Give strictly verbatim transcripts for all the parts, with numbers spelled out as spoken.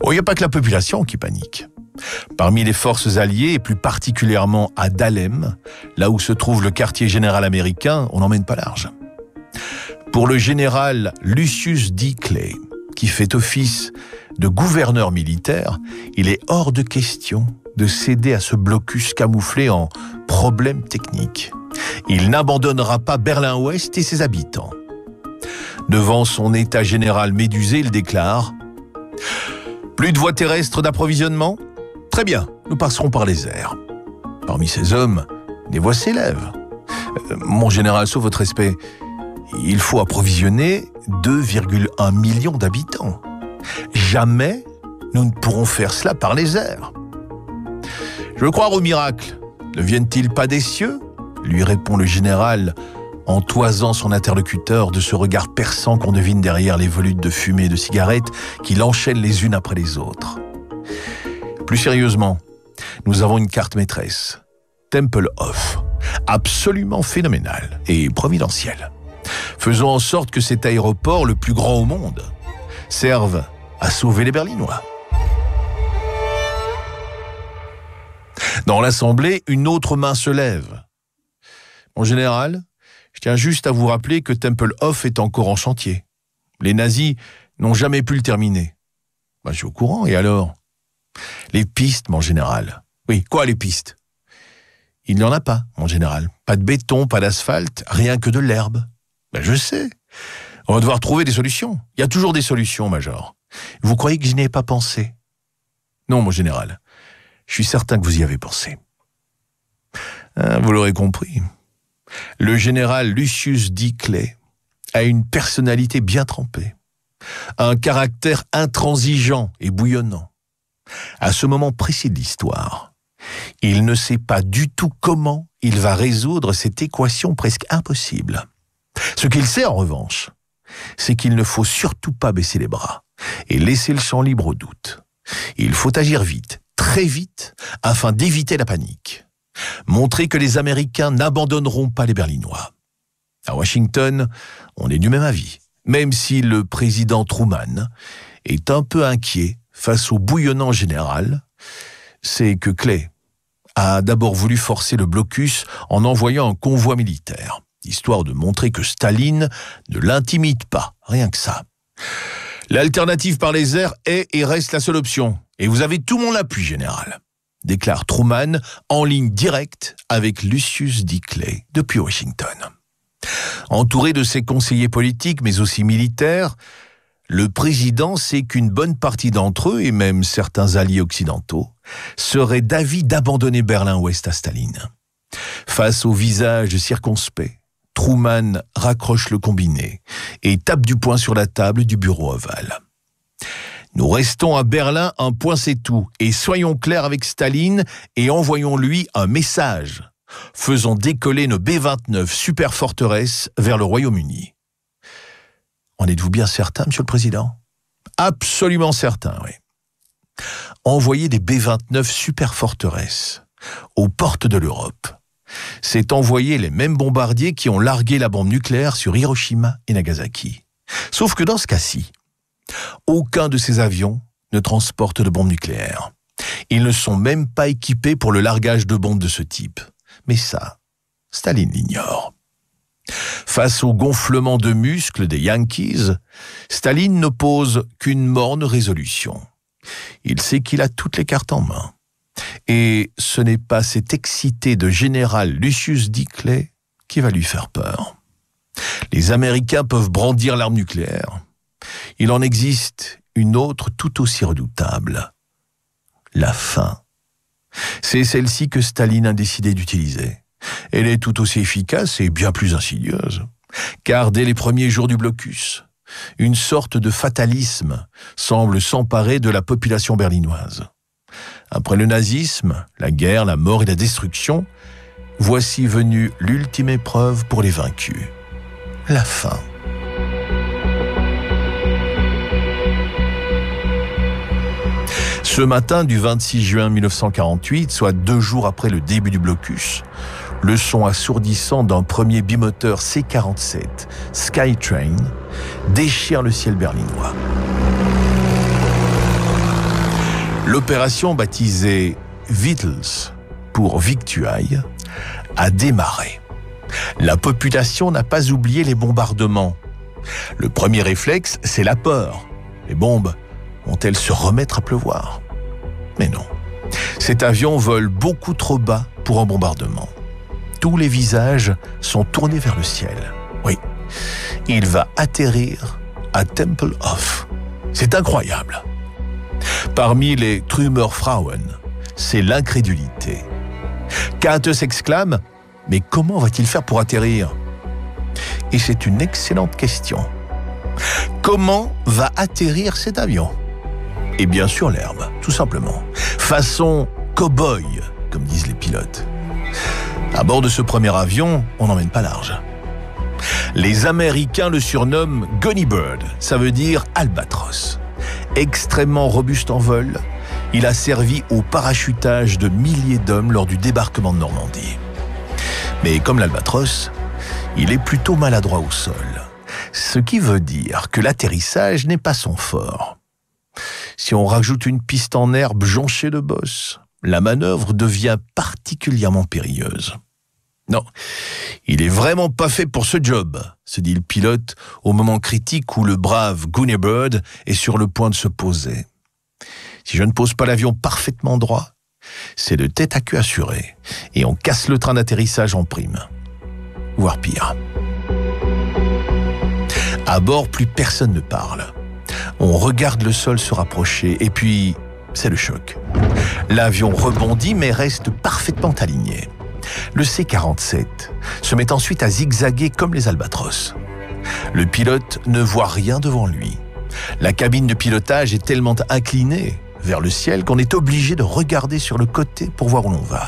Oh, il n'y a pas que la population qui panique. Parmi les forces alliées, et plus particulièrement à Dahlem, là où se trouve le quartier général américain, on n'emmène pas large. Pour le général Lucius D. Clay, qui fait office de gouverneur militaire, il est hors de question de céder à ce blocus camouflé en problème technique. Il n'abandonnera pas Berlin-Ouest et ses habitants. Devant son état général médusé, il déclare « Plus de voies terrestres d'approvisionnement ? Très bien, nous passerons par les airs. » Parmi ces hommes, des voix s'élèvent. Euh, « Mon général, sauf votre respect, il faut approvisionner deux virgule un millions d'habitants. Jamais nous ne pourrons faire cela par les airs. » « Je veux croire au miracle. Ne viennent-ils pas des cieux ?» lui répond le général en toisant son interlocuteur de ce regard perçant qu'on devine derrière les volutes de fumée de cigarettes qu'il enchaîne les unes après les autres. Plus sérieusement, nous avons une carte maîtresse, Tempelhof, absolument phénoménale et providentielle. Faisons en sorte que cet aéroport, le plus grand au monde, serve à sauver les Berlinois. Dans l'Assemblée, une autre main se lève. Mon général, je tiens juste à vous rappeler que Tempelhof est encore en chantier. Les nazis n'ont jamais pu le terminer. Ben, je suis au courant, et alors ? Les pistes, mon général. Oui, quoi les pistes ? Il n'y en a pas, mon général. Pas de béton, pas d'asphalte, rien que de l'herbe. Ben, je sais. On va devoir trouver des solutions. Il y a toujours des solutions, Major. Vous croyez que je n'y ai pas pensé ? Non, mon général. Je suis certain que vous y avez pensé. Hein, vous l'aurez compris. Le général Lucius D. Clay a une personnalité bien trempée, un caractère intransigeant et bouillonnant. À ce moment précis de l'histoire, il ne sait pas du tout comment il va résoudre cette équation presque impossible. Ce qu'il sait en revanche, c'est qu'il ne faut surtout pas baisser les bras et laisser le champ libre au doute. Il faut agir vite, très vite, afin d'éviter la panique. Montrer que les Américains n'abandonneront pas les Berlinois. À Washington, on est du même avis, même si le président Truman est un peu inquiet face au bouillonnant général. C'est que Clay a d'abord voulu forcer le blocus en envoyant un convoi militaire, histoire de montrer que Staline ne l'intimide pas, rien que ça. L'alternative par les airs est et reste la seule option. Et vous avez tout mon appui, général, déclare Truman en ligne directe avec Lucius D. Clay depuis Washington. Entouré de ses conseillers politiques, mais aussi militaires, le président sait qu'une bonne partie d'entre eux, et même certains alliés occidentaux, seraient d'avis d'abandonner Berlin-Ouest à Staline. Face au visage circonspect, Truman raccroche le combiné et tape du poing sur la table du bureau ovale. Nous restons à Berlin, un point c'est tout, et soyons clairs avec Staline et envoyons-lui un message. Faisons décoller nos B vingt-neuf super forteresses vers le Royaume-Uni. En êtes-vous bien certain, Monsieur le Président ? Absolument certain, oui. Envoyer des B vingt-neuf super forteresses aux portes de l'Europe, c'est envoyer les mêmes bombardiers qui ont largué la bombe nucléaire sur Hiroshima et Nagasaki. Sauf que dans ce cas-ci, aucun de ces avions ne transporte de bombes nucléaires. Ils ne sont même pas équipés pour le largage de bombes de ce type. Mais ça, Staline l'ignore. Face au gonflement de muscles des Yankees, Staline n'oppose qu'une morne résolution. Il sait qu'il a toutes les cartes en main. Et ce n'est pas cet excité de général Lucius D. Clay qui va lui faire peur. Les Américains peuvent brandir l'arme nucléaire. Il en existe une autre tout aussi redoutable. La faim. C'est celle-ci que Staline a décidé d'utiliser. Elle est tout aussi efficace et bien plus insidieuse. Car dès les premiers jours du blocus, une sorte de fatalisme semble s'emparer de la population berlinoise. Après le nazisme, la guerre, la mort et la destruction, voici venue l'ultime épreuve pour les vaincus. La faim. Ce matin du vingt-six juin mille neuf cent quarante-huit, soit deux jours après le début du blocus, le son assourdissant d'un premier bimoteur C quarante-sept Skytrain déchire le ciel berlinois. L'opération baptisée Vitals pour victuailles a démarré. La population n'a pas oublié les bombardements. Le premier réflexe, c'est la peur. Les bombes vont-elles se remettre à pleuvoir? Mais non. Cet avion vole beaucoup trop bas pour un bombardement. Tous les visages sont tournés vers le ciel. Oui, il va atterrir à Temple Off. C'est incroyable. Parmi les Trümmerfrauen, c'est l'incrédulité. Kate s'exclame « Mais comment va-t-il faire pour atterrir ?» Et c'est une excellente question. Comment va atterrir cet avion? Et bien sur l'herbe, tout simplement. Façon cow-boy, comme disent les pilotes. À bord de ce premier avion, on n'emmène pas large. Les Américains le surnomment Gunny Bird, ça veut dire albatros. Extrêmement robuste en vol, il a servi au parachutage de milliers d'hommes lors du débarquement de Normandie. Mais comme l'albatros, il est plutôt maladroit au sol, ce qui veut dire que l'atterrissage n'est pas son fort. Si on rajoute une piste en herbe jonchée de bosses, la manœuvre devient particulièrement périlleuse. Non, il est vraiment pas fait pour ce job, se dit le pilote au moment critique où le brave Gunny Bird est sur le point de se poser. Si je ne pose pas l'avion parfaitement droit, c'est de tête à queue assuré et on casse le train d'atterrissage en prime. Voire pire. À bord, plus personne ne parle. On regarde le sol se rapprocher et puis c'est le choc. L'avion rebondit mais reste parfaitement aligné. Le C quarante-sept se met ensuite à zigzaguer comme les albatros. Le pilote ne voit rien devant lui. La cabine de pilotage est tellement inclinée vers le ciel qu'on est obligé de regarder sur le côté pour voir où l'on va.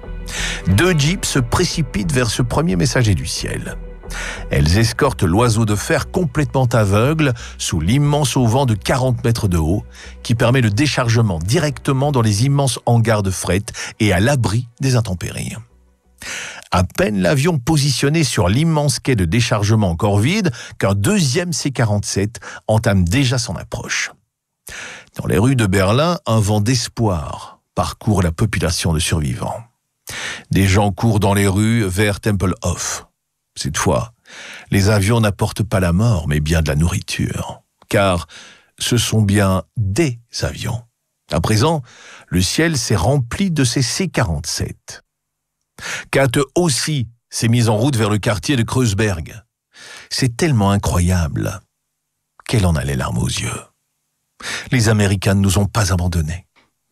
Deux jeeps se précipitent vers ce premier messager du ciel. Elles escortent l'oiseau de fer complètement aveugle sous l'immense auvent de quarante mètres de haut qui permet le déchargement directement dans les immenses hangars de fret et à l'abri des intempéries. À peine l'avion positionné sur l'immense quai de déchargement encore vide qu'un deuxième C quarante-sept entame déjà son approche. Dans les rues de Berlin, un vent d'espoir parcourt la population de survivants. Des gens courent dans les rues vers Temple Off. Cette fois, les avions n'apportent pas la mort, mais bien de la nourriture. Car ce sont bien des avions. À présent, le ciel s'est rempli de ces C quarante-sept. Kate aussi s'est mise en route vers le quartier de Kreuzberg. C'est tellement incroyable qu'elle en a les larmes aux yeux. Les Américains ne nous ont pas abandonnés.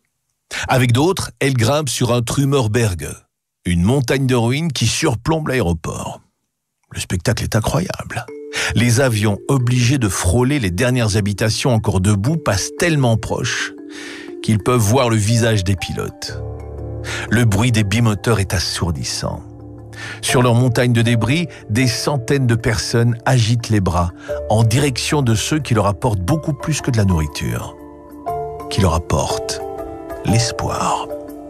Avec d'autres, elle grimpe sur un Trümmerberg, une montagne de ruines qui surplombe l'aéroport. Le spectacle est incroyable. Les avions obligés de frôler les dernières habitations encore debout passent tellement proches qu'ils peuvent voir le visage des pilotes. Le bruit des bimoteurs est assourdissant. Sur leur montagne de débris, des centaines de personnes agitent les bras en direction de ceux qui leur apportent beaucoup plus que de la nourriture, qui leur apportent l'espoir.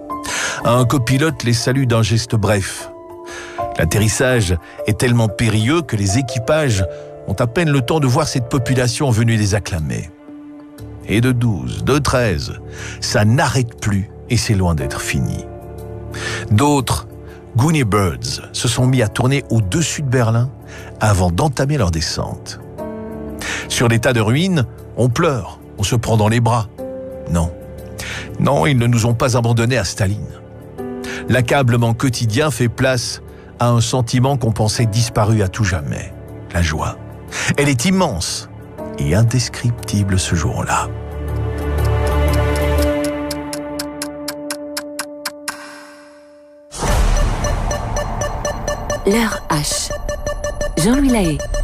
Un copilote les salue d'un geste bref. L'atterrissage est tellement périlleux que les équipages ont à peine le temps de voir cette population venue les acclamer. Et de douze, de treize, ça n'arrête plus et c'est loin d'être fini. D'autres, Gunny Birds, se sont mis à tourner au-dessus de Berlin avant d'entamer leur descente. Sur des tas de ruines, on pleure, on se prend dans les bras. Non, non, ils ne nous ont pas abandonnés à Staline. L'accablement quotidien fait place à un sentiment qu'on pensait disparu à tout jamais, la joie. Elle est immense et indescriptible ce jour-là. L'heure H. Jean-Louis Lahaye.